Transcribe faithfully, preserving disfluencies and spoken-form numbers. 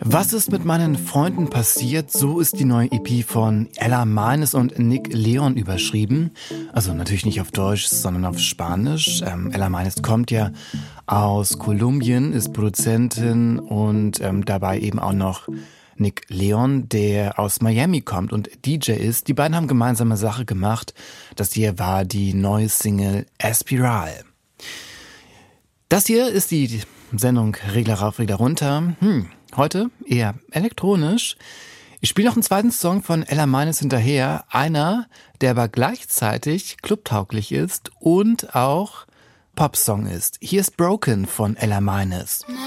Was ist mit meinen Freunden passiert? So ist die neue E P von Ella Meines und Nick Leon überschrieben. Also natürlich nicht auf Deutsch, sondern auf Spanisch. Ähm, Ella Meines kommt ja aus Kolumbien, ist Produzentin und ähm, dabei eben auch noch Nick Leon, der aus Miami kommt und D J ist. Die beiden haben gemeinsame Sache gemacht. Das hier war die neue Single Espiral. Das hier ist die Sendung Regler rauf, Regler runter. Hm. Heute eher elektronisch. Ich spiele noch einen zweiten Song von Ella Meines hinterher. Einer, der aber gleichzeitig clubtauglich ist und auch Popsong ist. Hier ist Broken von Ella Meines.